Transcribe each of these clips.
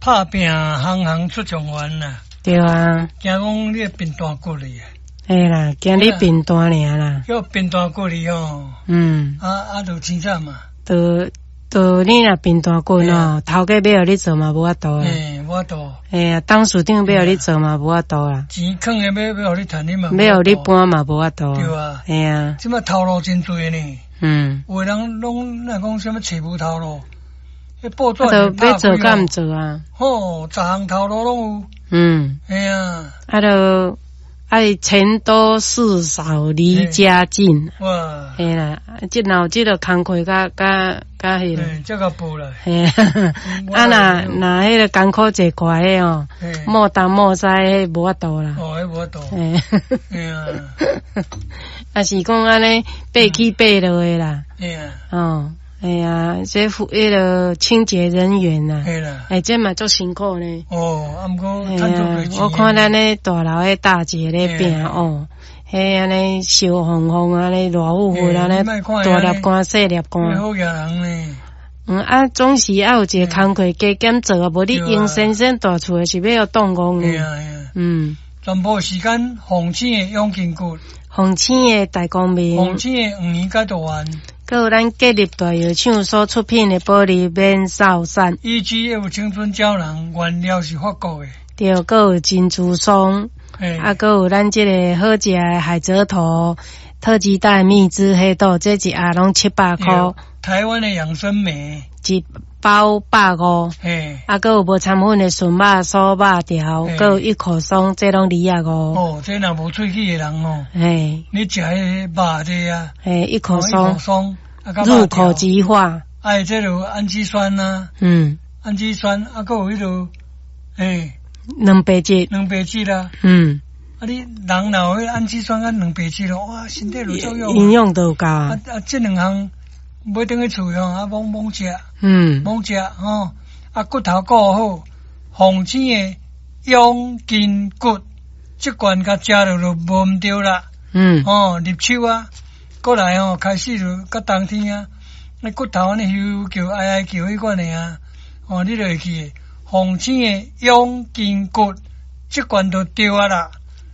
拍拼行行出状元啦。 对啊。 惊讲你变大骨哩。 嘿啦，惊你变大尔啦。 叫变大骨哩吼。就真惨嘛。 都你若变大骨哦，头家要互你做嘛无法度啦。 无法度。 嘿啊，董事长要互你做嘛无法度啦。 钱坑的要互你赚你嘛。 要互你搬嘛无法度。 对啊。 嘿啊。 即摆头路真多呢。有的人拢那讲什么找无头路，迄报纸就要做敢毋做啊？ 10项头路拢有。嘿啊。 爱钱多事少离家近。哇。嘿啦，即个工课甲迄个。 这个补了。 嘿。那迄个工课坐快诶哦，莫东莫西迄无法度啦。 迄无法度。嘿啊。 啊是讲安尼爬起爬落诶啦。 嘿啊。 哎呀，这迄个清洁人员呐， 系啦， 这嘛足辛苦呢。 毋过赚足多钱。 我看咱咧大楼诶大姐咧拼迄安尼烧烘烘安尼热乎乎安尼大粒干细粒干。 好野人呢。 总是要有一个工课加减做啊，无你硬生生大厝诶是要有动工呢。 全部时间红星诶永金骨， 红星诶大光明， 红星诶5年解读完。 还有咱建立大药厂所出品的玻璃免扫伞 ，EG 有青春胶囊，原料是法国的。对，还有珍珠松，还有咱这个好食的海蜇头、特级蛋、蜜汁黑豆，这一盒拢700块。 台湾的养生梅， 一包150。还有无掺粉的纯肉酥肉条，还有一口松，这拢250。 这若无喙齿的人你食迄肉这啊， 一口松，入口即化。 这就氨基酸呐，氨基酸，还有迄个蛋白质啦，你人若有氨基酸甲蛋白质咯，哇，身体有作用， 营养都有够啊。 这两项买等去厝猛食，猛食骨头顾好，红星的养筋骨，这罐甲食了就无毋对啦。入手啊，过来开始就到冬天啊，那骨头安尼叫哀叫迄款的啊，你就会记红星的养筋骨，这罐就对啊啦。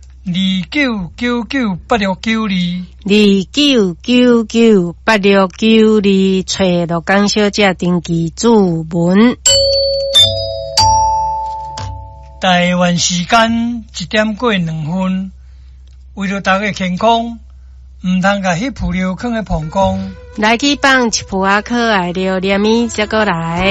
299982，找罗江小姐登记注文。 台湾时间1点过2分，为了大家健康，唔通甲迄铺料放喺膀胱。 来去放一铺可爱料，连米才过来。